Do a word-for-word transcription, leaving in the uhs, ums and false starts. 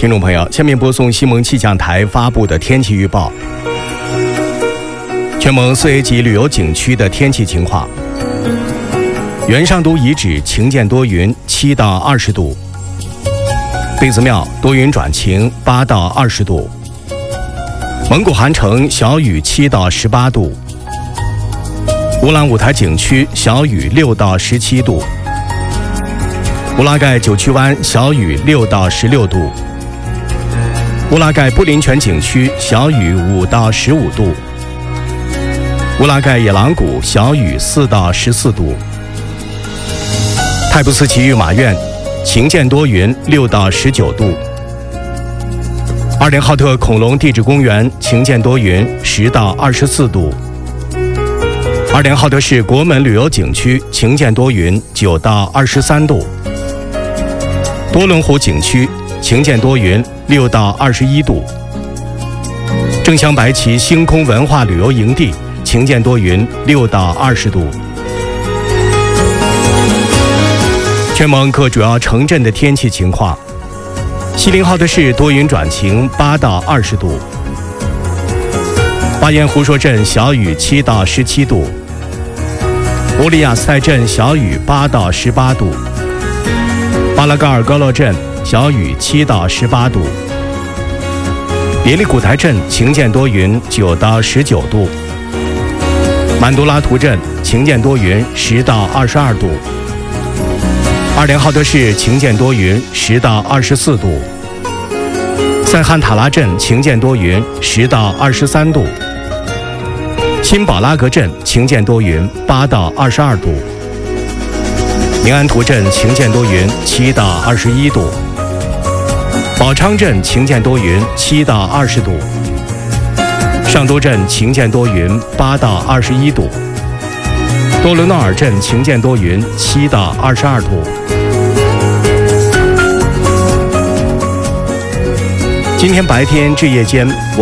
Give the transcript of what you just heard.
听众朋友，下面播送西蒙气象台发布的天气预报。全蒙四 A 级旅游景区的天气情况：元上都遗址晴间多云，七到二十度；贝子庙多云转晴，八到二十度；蒙古汗城小雨，七到十八度；乌兰舞台景区小雨，六到十七度；乌拉盖九曲湾小雨，六到十六度；乌拉盖布林泉景区小雨，五到十五度；乌拉盖野狼谷小雨，四到十四度；泰布斯奇御马院晴间多云，六到十九度；二连浩特恐龙地质公园晴间多云，十到二十四度；二连浩特市国门旅游景区晴间多云，九到二十三度；多伦湖景区晴间多云，六到二十一度；正乡白旗星空文化旅游营地晴间多云，六到二十度。全蒙各主要城镇的天气情况：锡林浩特市多云转晴，八到二十度；巴彦胡说镇小雨，七到十七度；乌里雅斯泰镇小雨，八到十八度；巴拉嘎尔高洛镇小雨，七到十八度；别里古台镇晴间多云，九到十九度；曼都拉图镇晴间多云，十到二十二度；二连浩特市晴间多云，十到二十四度；塞罕塔拉镇晴间多云，十到二十三度；新宝拉格镇晴间多云，八到二十二度；宁安图镇晴间多云，七到二十一度；宝昌镇晴间多云，七到二十度；上都镇晴间多云，八到二十一度；多伦诺尔镇晴间多云，七到二十二度。今天白天至夜间